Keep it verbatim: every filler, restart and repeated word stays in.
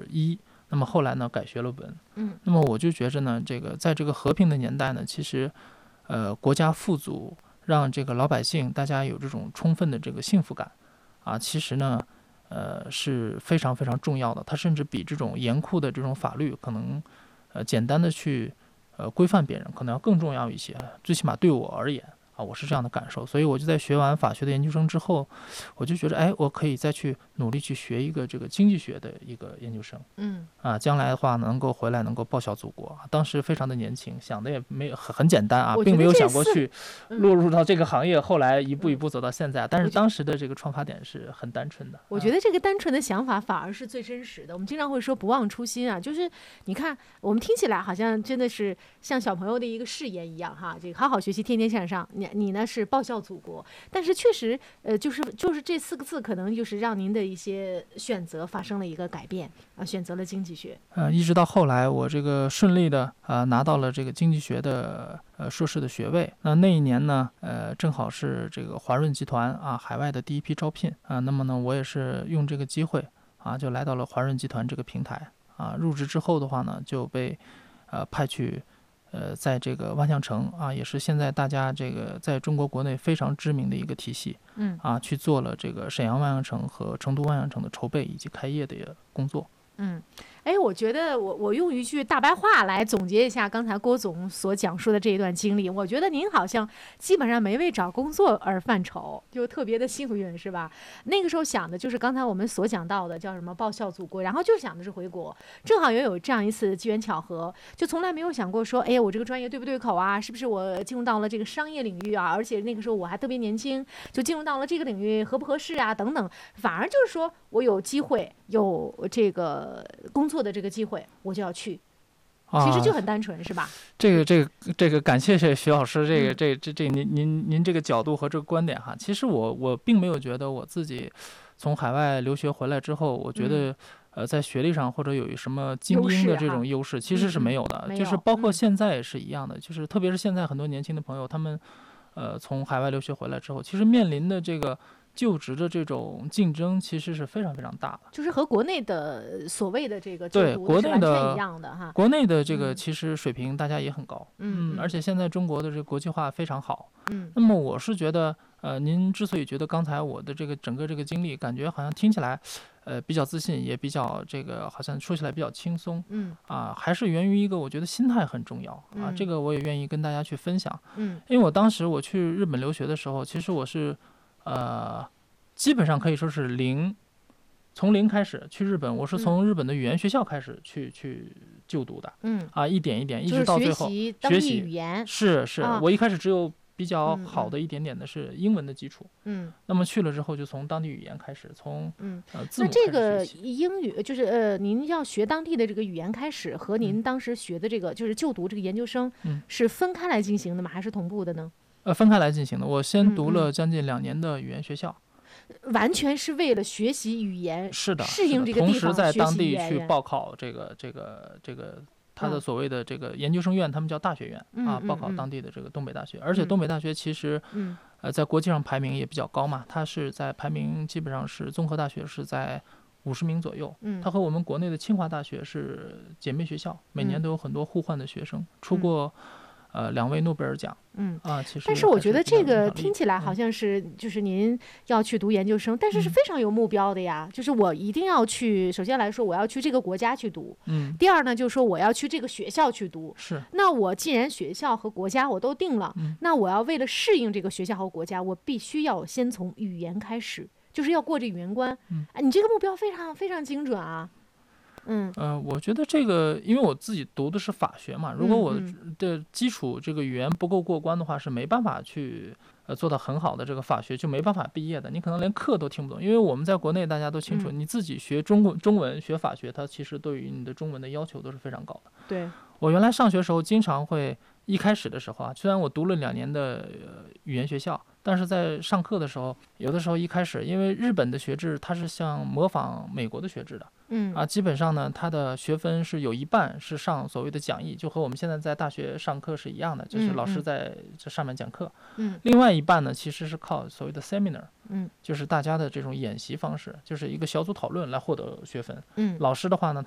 医，那么后来呢改学了文。 嗯， 那么我就觉着呢，这个在这个和平的年代呢，其实呃国家富足，让这个老百姓大家有这种充分的这个幸福感啊，其实呢呃是非常非常重要的。它甚至比这种严酷的这种法律可能呃简单的去呃规范别人可能要更重要一些，最起码对我而言啊，我是这样的感受。所以我就在学完法学的研究生之后，我就觉得哎，我可以再去努力去学一个这个经济学的一个研究生。 嗯啊，将来的话能够回来能够报效祖国。当时非常的年轻，想的也没有很很简单啊，并没有想过去落入到这个行业，后来一步一步走到现在。但是当时的这个创发点是很单纯的。 我觉得这个单纯的想法反而是最真实的。我们经常会说不忘初心啊，就是你看我们听起来好像真的是像小朋友的一个誓言一样哈，这个好好学习，天天向上。你你呢是报效祖国，但是确实呃就是就是这四个字可能就是让您的一些选择发生了一个改变啊，选择了经济学。 呃，一直到后来我这个顺利的啊、呃、拿到了这个经济学的呃硕士的学位。那那一年呢，呃正好是这个华润集团啊海外的第一批招聘啊，那么呢我也是用这个机会啊就来到了华润集团这个平台啊。入职之后的话呢，就被呃派去呃在这个万象城啊，也是现在大家这个在中国国内非常知名的一个体系， 嗯啊去做了这个沈阳万象城和成都万象城的筹备以及开业的工作。 嗯，哎，我觉得我我用一句大白话来总结一下刚才郭总所讲述的这一段经历，我觉得您好像基本上没为找工作而犯愁，就特别的幸运，是吧？那个时候想的就是刚才我们所讲到的叫什么报效祖国，然后就想的是回国，正好也有这样一次机缘巧合，就从来没有想过说，哎呀，我这个专业对不对口啊？是不是我进入到了这个商业领域啊？而且那个时候我还特别年轻，就进入到了这个领域合不合适啊？等等，反而就是说我有机会有这个工作的这个机会，我就要去。其实就很单纯，啊、是吧？ 这个这个这个，感谢徐老师，这个这这这您您您这个角度和这个观点哈。其实我我并没有觉得我自己从海外留学回来之后，我觉得、嗯、呃在学历上或者有什么精英的这种优势，其实是没有的。 嗯、 就是包括现在也是一样的，嗯、就是特别是现在很多年轻的朋友，他们呃从海外留学回来之后，其实面临的这个就职的这种竞争其实是非常非常大的， 就是和国内的所谓的这个就读是完全一样的哈。 国内的这个其实水平大家也很高， 嗯， 嗯而且现在中国的这个国际化非常好， 嗯。 那么我是觉得，呃，您之所以觉得刚才我的这个整个这个经历，感觉好像听起来，呃，比较自信，也比较这个好像说起来比较轻松， 嗯， 啊，还是源于一个我觉得心态很重要啊， 嗯、 这个我也愿意跟大家去分享， 嗯， 因为我当时我去日本留学的时候，其实我是，呃。基本上可以说是零，从零开始去日本，我是从日本的语言学校开始去、嗯、去就读的， 嗯啊，一点一点，一直到最后学习当地语言， 是是、 啊， 我一开始只有比较好的一点点的是英文的基础， 嗯， 那么去了之后就从当地语言开始，从嗯呃字母开始学习。 那这个英语就是呃，您要学当地的这个语言开始，和您当时学的这个、嗯、就是就读这个研究生， 嗯， 是分开来进行的吗？还是同步的呢？ 呃，分开来进行的。我先读了将近两年的语言学校。 嗯嗯完全是为了学习语言， 是的， 适应这个地方， 同时在当地去报考这个这个这个他的所谓的这个研究生院，他们叫大学院、 嗯、 啊，报考当地的这个东北大学，嗯、而且东北大学其实， 嗯， 呃，在国际上排名也比较高嘛，它是在排名基本上是综合大学是在五十名左右， 嗯， 它和我们国内的清华大学是姐妹学校，每年都有很多互换的学生，嗯、出过。呃，两位诺贝尔奖， 嗯啊，其实但是我觉得这个听起来好像是就是您要去读研究生，嗯、但是是非常有目标的呀。就是我一定要去，首先来说我要去这个国家去读， 嗯， 第二呢就是说我要去这个学校去读， 是。 那我既然学校和国家我都定了， 嗯、 那我要为了适应这个学校和国家，我必须要先从语言开始，就是要过这语言关。 嗯， 哎，你这个目标非常非常精准啊。嗯呃，我觉得这个，因为我自己读的是法学嘛，如果我的基础这个语言不够过关的话，是没办法去呃做到很好的这个法学，就没办法毕业的。你可能连课都听不懂，因为我们在国内大家都清楚， 嗯、 你自己学中文、中文学法学，它其实对于你的中文的要求都是非常高的。 对， 我原来上学时候经常会一开始的时候啊，虽然我读了两年的、呃、语言学校。但是在上课的时候，有的时候一开始，因为日本的学制它是像模仿美国的学制的， 嗯啊，基本上呢，它的学分是有一半是上所谓的讲义，就和我们现在在大学上课是一样的，就是老师在这上面讲课， 嗯， 另外一半呢，其实是靠所谓的 seminar， 嗯， 就是大家的这种演习方式，就是一个小组讨论来获得学分， 嗯， 老师的话呢，他